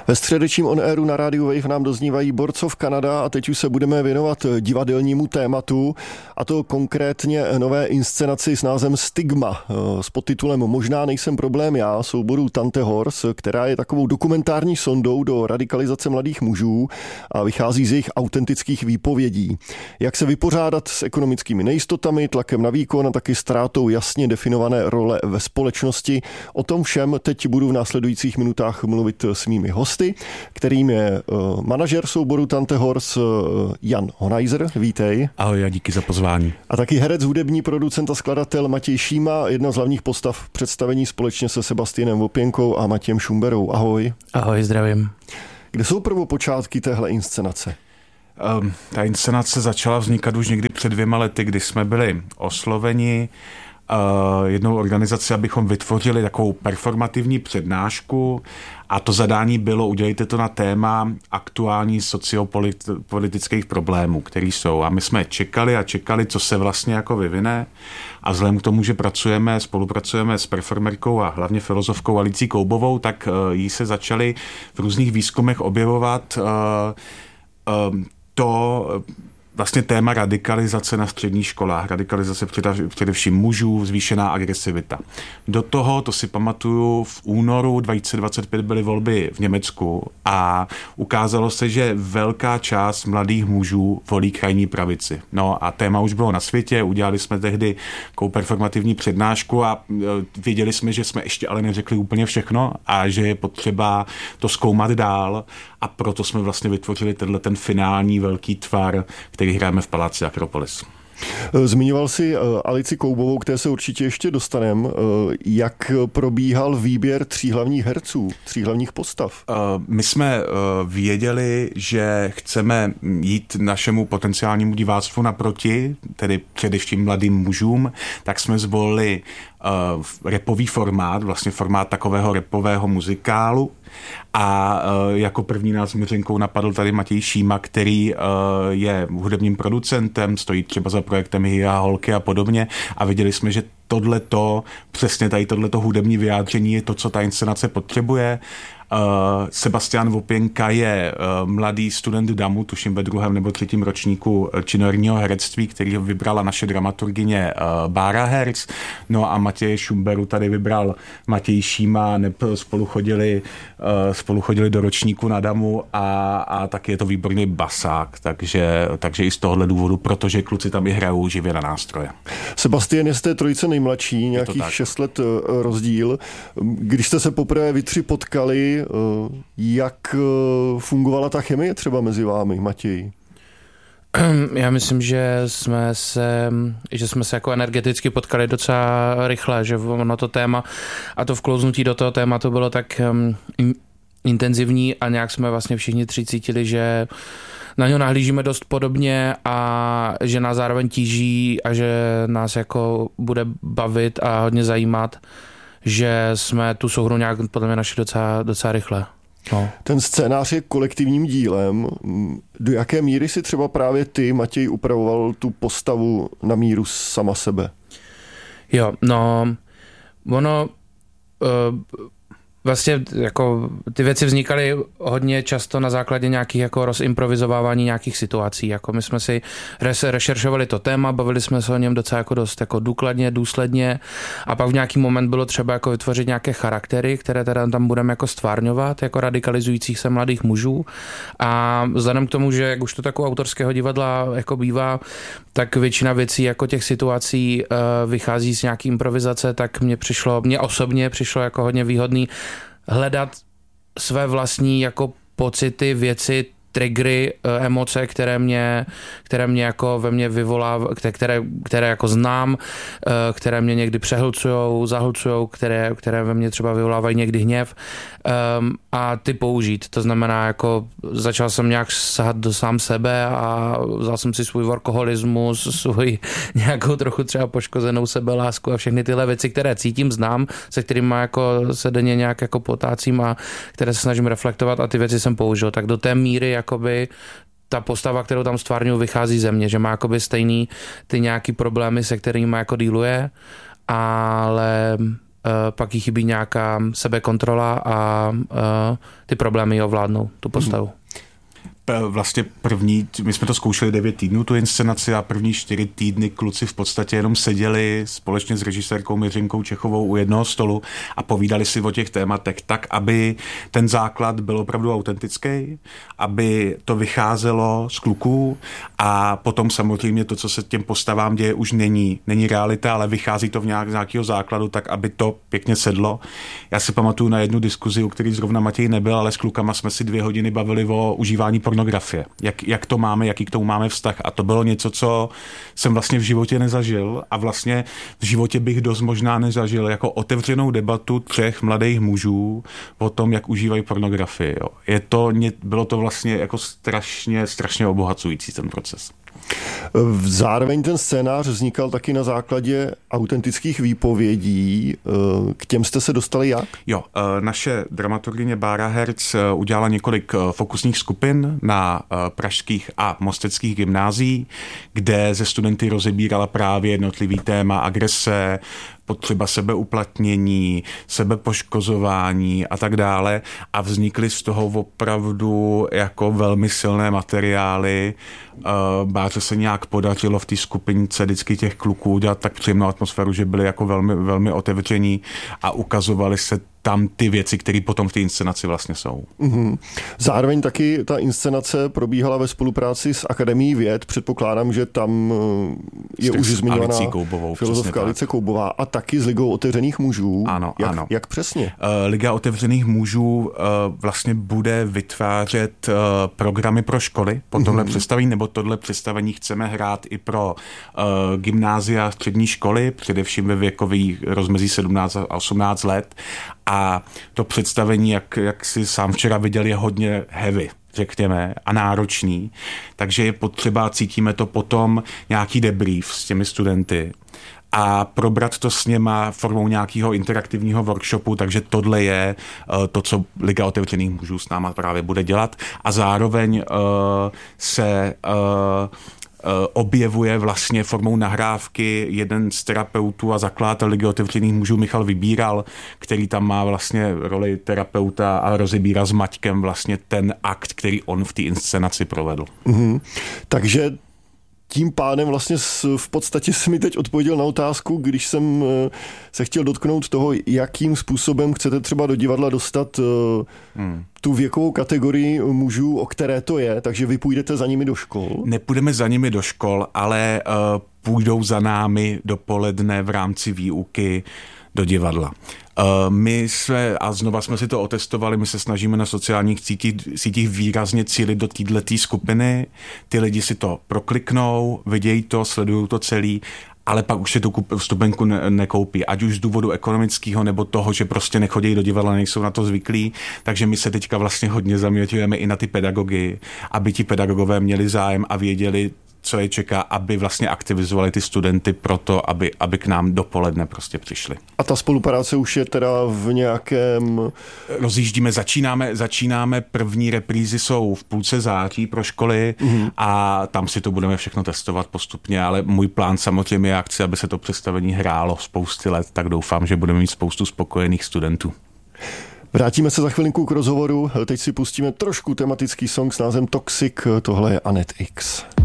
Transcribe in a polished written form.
Ve středečním On Airu na rádiu Wave nám doznívají Borcov Kanada a teď už se budeme věnovat divadelnímu tématu, a to konkrétně nové inscenaci s názvem Stigma s podtitulem Možná nejsem problém já, souboru Tante Horse, která je takovou dokumentární sondou do radikalizace mladých mužů a vychází z jejich autentických výpovědí. Jak se vypořádat s ekonomickými nejistotami, tlakem na výkon a taky ztrátou jasně definované role ve společnosti. O tom všem teď budu v následujících minutách mluvit s mými hosty, kterým je manažer souboru Tante Horse Jan Honajzer. Vítej. Ahoj a díky za pozvání. A taky herec, hudební producent a skladatel Matěj Šíma, jedna z hlavních postav představení společně se Sebastianem Vopěnkou a Matějem Šumberou. Ahoj. Ahoj, zdravím. Kde jsou prvopočátky téhle inscenace? Ta inscenace začala vznikat už někdy před 2 lety, kdy jsme byli osloveni jednou organizací, abychom vytvořili takovou performativní přednášku, a to zadání bylo: udělejte to na téma aktuální sociopolitických problémů, které jsou. A my jsme čekali, co se vlastně jako vyvine, a vzhledem k tomu, že spolupracujeme s performerkou a hlavně filozofkou Alicí Koubovou, tak jí se začaly v různých výzkumech objevovat vlastně téma radikalizace na středních školách, radikalizace především mužů, zvýšená agresivita. Do toho, to si pamatuju, v únoru 2025 byly volby v Německu a ukázalo se, že velká část mladých mužů volí krajní pravici. No a téma už bylo na světě, udělali jsme tehdy performativní přednášku a věděli jsme, že jsme ještě ale neřekli úplně všechno a že je potřeba to zkoumat dál, a proto jsme vlastně vytvořili ten finální velký tvar, který hrajeme v Paláci Akropolis. Zmiňoval si Alici Koubovou, které se určitě ještě dostaneme. Jak probíhal výběr 3 hlavních herců, 3 hlavních postav? My jsme věděli, že chceme jít našemu potenciálnímu diváctvu naproti, tedy především mladým mužům, tak jsme zvolili rapový formát, vlastně formát takového rapového muzikálu. A jako první nás měřenkou napadl tady Matěj Šíma, který je hudebním producentem, stojí třeba za projektem Hia Holky a podobně, a viděli jsme, že přesně tohleto hudební vyjádření je to, co ta inscenace potřebuje. Sebastian Vopěnka je mladý student DAMu, tuším ve 2. nebo 3. ročníku činoherního herectví, který vybrala naše dramaturgyně Bára Herz. No a Matěje Šumberu tady vybral Matěj Šíma, spolu chodili do ročníku na DAMu a taky je to výborný basák, takže i z tohohle důvodu, protože kluci tam i hrajou živě na nástroje. Sebastian je z té trojice nejmladší, nějakých 6 let rozdíl. Když jste se poprvé vy 3 potkali, jak fungovala ta chemie třeba mezi vámi, Matěj? Já myslím, že jsme se jako energeticky potkali docela rychle, že ono to téma a to vklouznutí do toho tématu bylo tak intenzivní a nějak jsme vlastně všichni 3 cítili, že na něho nahlížíme dost podobně a že nás zároveň tíží a že nás jako bude bavit a hodně zajímat, že jsme tu souhru nějak podle mě našli docela rychle. No. Ten scénář je kolektivním dílem. Do jaké míry si třeba právě ty, Matěj, upravoval tu postavu na míru sama sebe? Jo, no, ono vlastně jako ty věci vznikaly hodně často na základě nějakých jako rozimprovizovávání nějakých situací. Jako my jsme si rešeršovali to téma, bavili jsme se o něm docela jako dost jako důkladně, důsledně, a pak v nějaký moment bylo třeba jako vytvořit nějaké charaktery, které teda tam budeme jako stvárňovat, jako radikalizujících se mladých mužů. A vzhledem k tomu, že jak už to takovou autorského divadla jako bývá, tak většina věcí jako těch situací vychází z nějaký improvizace, tak mně osobně přišlo jako hodně výhodný hledat své vlastní jako pocity, věci, triggery, emoce, které mě jako ve mně vyvolá, které jako znám, které mě někdy přehlcujou, zahlcujou, které ve mně třeba vyvolávají někdy hněv, a ty použít. To znamená, jako začal jsem nějak sahat do sám sebe a vzal jsem si svůj workoholismus, svůj nějakou trochu třeba poškozenou sebelásku a všechny tyhle věci, které cítím, znám, se kterými jako se denně nějak jako potácím a které se snažím reflektovat, a ty věci jsem použil. Tak do té míry jakoby ta postava, kterou tam stvárňuji, vychází ze mě, že má jakoby stejný ty nějaký problémy, se kterými jako dealuje, ale pak jí chybí nějaká sebekontrola a ty problémy ji ovládnou, tu postavu. Vlastně my jsme to zkoušeli 9 týdnů, tu inscenaci, a první 4 týdny kluci v podstatě jenom seděli společně s režisérkou Miřinkou Čechovou u jednoho stolu a povídali si o těch tématech tak, aby ten základ byl opravdu autentický, aby to vycházelo z kluků, a potom samozřejmě to, co se těm postavám děje, už není realita, ale vychází to z nějakého základu, tak aby to pěkně sedlo. Já si pamatuju na jednu diskuzi, u který zrovna Matěj nebyl, ale s klukama jsme si 2 hodiny bavili o užívání pornografie. Jak to máme, jaký k tomu máme vztah. A to bylo něco, co jsem vlastně v životě nezažil, a vlastně v životě bych dost možná nezažil, jako otevřenou debatu 3 mladých mužů o tom, jak užívají pornografii. Jo. Bylo to vlastně jako strašně obohacující ten proces. Zároveň ten scénář vznikal taky na základě autentických výpovědí. K těm jste se dostali jak? Jo, naše dramaturgyně Bára Herc udělala několik fokusních skupin na pražských a mosteckých gymnázií, kde ze studenty rozebírala právě jednotlivý téma agrese, potřeba sebeuplatnění, sebepoškozování a tak dále, a vznikly z toho opravdu jako velmi silné materiály. Báře se nějak podařilo v té skupince vždycky těch kluků udělat tak příjemnou atmosféru, že byli jako velmi, velmi otevření a ukazovali se tam ty věci, které potom v té inscenaci vlastně jsou. Mm-hmm. Zároveň taky ta inscenace probíhala ve spolupráci s Akademií věd. Předpokládám, že tam je už zmiňovaná filozofka Alice Koubová, a taky s Ligou otevřených mužů. Ano. Jak přesně? Liga otevřených mužů vlastně bude vytvářet programy pro školy po tohle představení, nebo tohle představení chceme hrát i pro gymnázia, střední školy, především ve věkových rozmezí 17 a 18 let. A to představení, jak si sám včera viděl, je hodně heavy, řekněme, a náročný. Takže je potřeba, cítíme to potom, nějaký debrief s těmi studenty a probrat to s něma formou nějakého interaktivního workshopu, takže tohle je to, co Liga otevřených mužů s náma právě bude dělat. A zároveň se objevuje vlastně formou nahrávky jeden z terapeutů a zakladatel Ligy otevřených mužů Michal Vybíral, který tam má vlastně roli terapeuta a rozebírá s Maťkem vlastně ten akt, který on v té inscenaci provedl. Mm-hmm. Takže tím pádem vlastně v podstatě se mi teď odpověděl na otázku, když jsem se chtěl dotknout toho, jakým způsobem chcete třeba do divadla dostat tu věkovou kategorii mužů, o které to je, takže vy půjdete za nimi do škol? Nepůjdeme za nimi do škol, ale půjdou za námi dopoledne v rámci výuky do divadla. A znova jsme si to otestovali, my se snažíme na sociálních sítích výrazně cílit do této skupiny, ty lidi si to prokliknou, vidějí to, sledují to celý, ale pak už si tu vstupenku nekoupí, ať už z důvodu ekonomického, nebo toho, že prostě nechodí do divadla, nejsou na to zvyklí, takže my se teďka vlastně hodně zaměřujeme i na ty pedagogy, aby ti pedagogové měli zájem a věděli, co je čeká, aby vlastně aktivizovali ty studenty pro to, aby k nám dopoledne prostě přišli. A ta spolupráce už je teda v nějakém... Rozjíždíme, začínáme, první reprízy jsou v půlce září pro školy a tam si to budeme všechno testovat postupně, ale můj plán samozřejmě, já chci, aby se to představení hrálo spousty let, tak doufám, že budeme mít spoustu spokojených studentů. Vrátíme se za chvilinku k rozhovoru, teď si pustíme trošku tematický song s názvem Toxic, tohle je Anet X.